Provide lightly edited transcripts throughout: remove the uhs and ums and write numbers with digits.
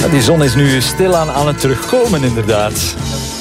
Ja, die zon is nu stilaan aan het terugkomen, inderdaad.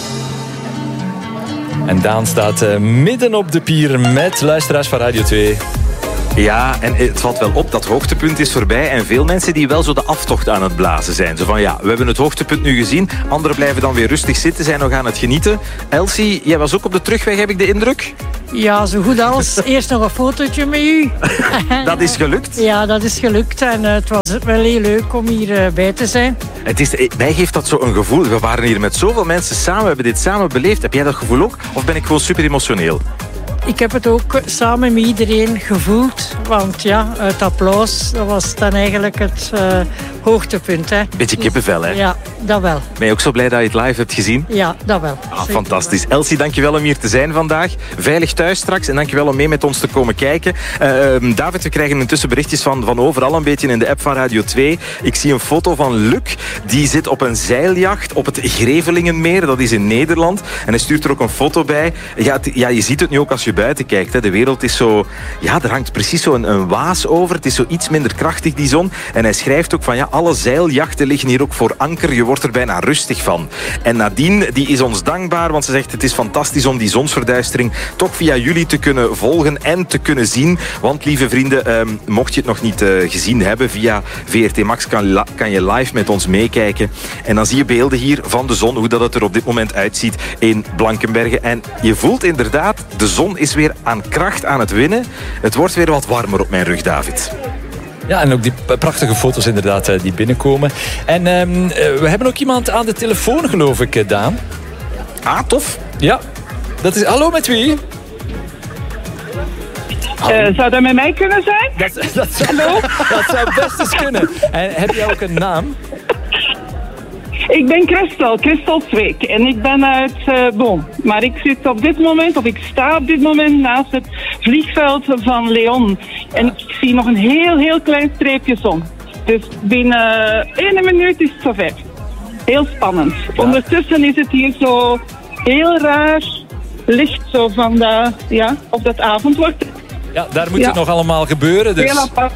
En Daan staat midden op de pier met luisteraars van Radio 2. Ja, en het valt wel op, dat hoogtepunt is voorbij. En veel mensen die wel zo de aftocht aan het blazen zijn. Zo van, ja, we hebben het hoogtepunt nu gezien. Anderen blijven dan weer rustig zitten, zijn nog aan het genieten. Elsie, jij was ook op de terugweg, heb ik de indruk? Ja, zo goed als. Eerst nog een fotootje met u. Dat is gelukt? Ja, dat is gelukt. En het was wel heel leuk om hier bij te zijn. Mij geeft dat zo een gevoel. We waren hier met zoveel mensen samen, we hebben dit samen beleefd. Heb jij dat gevoel ook? Of ben ik gewoon super emotioneel? Ik heb het ook samen met iedereen gevoeld. Want ja, het applaus, dat was dan eigenlijk het hoogtepunt. Hè. Beetje kippenvel, hè? Ja, dat wel. Ben je ook zo blij dat je het live hebt gezien? Ja, dat wel. Fantastisch. Elsie, dankjewel om hier te zijn vandaag. Veilig thuis straks en dankjewel om mee met ons te komen kijken. David, we krijgen intussen berichtjes van overal een beetje in de app van Radio 2. Ik zie een foto van Luc. Die zit op een zeiljacht op het Grevelingenmeer. Dat is in Nederland. En hij stuurt er ook een foto bij. Ja, je ziet het nu ook als je buiten kijkt. Hè. De wereld is zo... Ja, er hangt precies zo een waas over. Het is zo iets minder krachtig, die zon. En hij schrijft ook van, ja, alle zeiljachten liggen hier ook voor anker. Je wordt er bijna rustig van. En Nadine, die is ons dankbaar, want ze zegt het is fantastisch om die zonsverduistering toch via jullie te kunnen volgen en te kunnen zien. Want, lieve vrienden, mocht je het nog niet gezien hebben, via VRT Max kan je live met ons meekijken. En dan zie je beelden hier van de zon, hoe dat het er op dit moment uitziet in Blankenberge. En je voelt inderdaad, de zon is weer aan kracht aan het winnen. Het wordt weer wat warmer op mijn rug, David. Ja, en ook die prachtige foto's inderdaad die binnenkomen. En we hebben ook iemand aan de telefoon, geloof ik, Daan. Ah, tof. Ja, dat is... Hallo, met wie? Zou dat met mij kunnen zijn? Dat zou best eens kunnen. En heb jij ook een naam? Ik ben Christel Zweek en ik ben uit Boom. Maar ik zit op dit moment, of ik sta op dit moment naast het vliegveld van Leon. En ik zie nog een heel klein streepje zon. Dus binnen 1 minuut is het zover. Heel spannend. Ja. Ondertussen is het hier zo heel raar licht zo van de, of dat avond wordt. Ja, daar moet het nog allemaal gebeuren. Dus. Heel apart.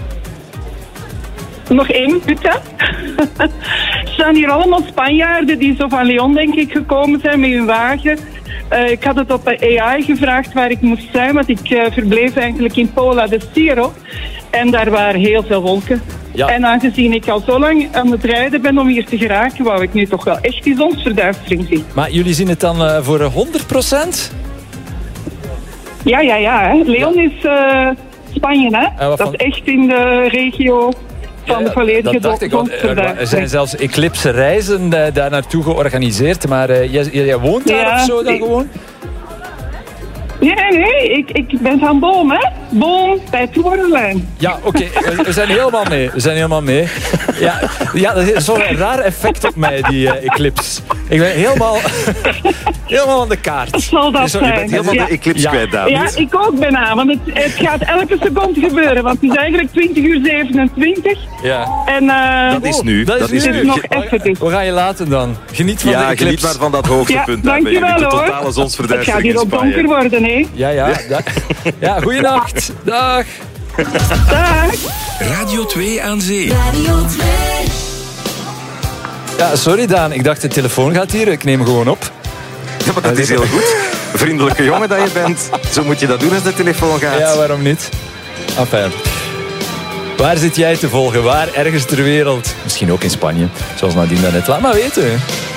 Nog 1 minuut, hè? Er staan hier allemaal Spanjaarden die zo van Leon, denk ik, gekomen zijn met hun wagen. Ik had het op AI gevraagd waar ik moest zijn, want ik verbleef eigenlijk in Pola de Stiro. En daar waren heel veel wolken. Ja. En aangezien ik al zo lang aan het rijden ben om hier te geraken, wou ik nu toch wel echt die zonsverduistering zien. Maar jullie zien het dan voor 100%? Ja. Hè. Leon is Spanje, hè? Dat is echt in de regio van de volledige zonsverduistering. Er zijn zelfs eclipse-reizen daar naartoe georganiseerd, maar jij woont daar of zo dan gewoon? Nee, ik ben van Boom, hè? Boom, bij Torenlijn. Ja, oké. We zijn helemaal mee. Ja, dat is zo'n raar effect op mij, die eclipse. Ik ben helemaal aan de kaart. Zal dat zijn? Je bent helemaal de eclipse kwijt, David. Ja, ik ook bijna, want het gaat elke seconde gebeuren. Want het is eigenlijk 20:27. Ja. En, dat is nu. Dat is nu. Nog even dus. We gaan je laten dan. Geniet van de eclipse. Geniet maar van dat hoogtepunt. Ja, dankjewel, de hoor. totale zonsverduistering in Het gaat Spanje. hier ook donker worden, hè? Ja, goeienacht. Dag. Dag. Radio 2 aan zee. Radio 2. Ja, sorry Daan. Ik dacht de telefoon gaat hier. Ik neem gewoon op. Ja, maar dat is heel goed. Vriendelijke jongen dat je bent. Zo moet je dat doen als de telefoon gaat. Ja, waarom niet? Enfin. Waar zit jij te volgen? Waar ergens ter wereld? Misschien ook in Spanje. Zoals Nadine net laat maar weten.